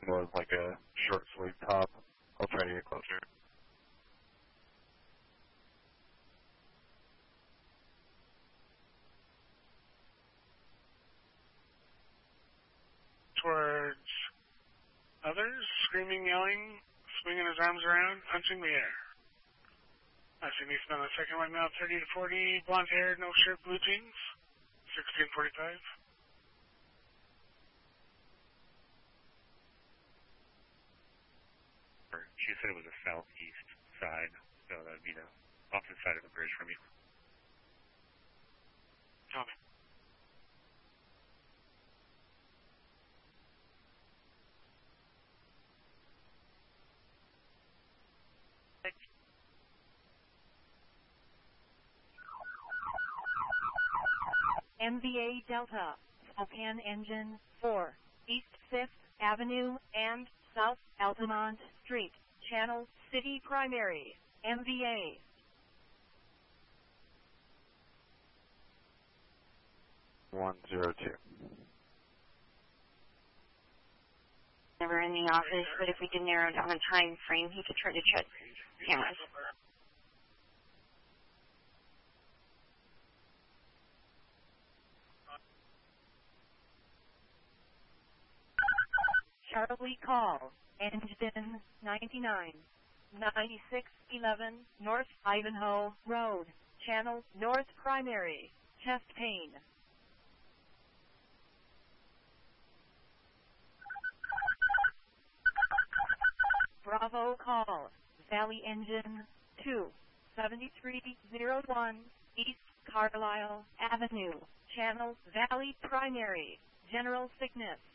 was like a short sleeve top. I'll try to get closer. Towards others, screaming, yelling, swinging his arms around, punching the air. I see me smell a second white male, 30 to 40, blonde hair, no shirt, blue jeans, 1645. She said it was the southeast side, so that would be the opposite side of the bridge from you. Tell me. MVA Delta, Spokane Engine 4, East 5th Avenue and South Altamont Street, Channel City Primary, MVA. $102. Never in the office, but if we can narrow down a time frame, he could try to check cameras. Charlie Call, Engine 99, 9611 North Ivanhoe Road, Channel North Primary, chest pain. Bravo Call, Valley Engine 2, 7301 East Carlisle Avenue, Channel Valley Primary, general sickness.